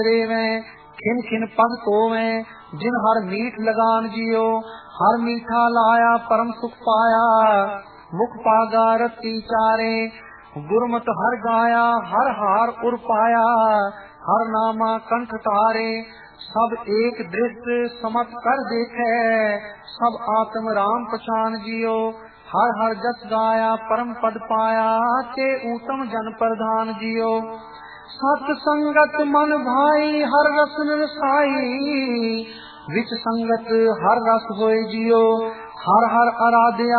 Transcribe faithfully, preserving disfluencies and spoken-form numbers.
रेवें खिन खिन पग तोवें जिन हर मीठ लगान जियो। हर मीठा लाया परम सुख पाया मुख पागा रति चारे। गुरमत हर गाया हर हार उर पाया हर नामा कंठ तारे। सब एक दृष्ट समत कर देखे सब आत्म राम पछान जियो। हर हर जस गाया परम पद पाया ते उत्तम जन प्रधान जियो। सत संगत मन भाई हर रसन रसाई विच संगत हर रस होए जियो। हर हर आराध्या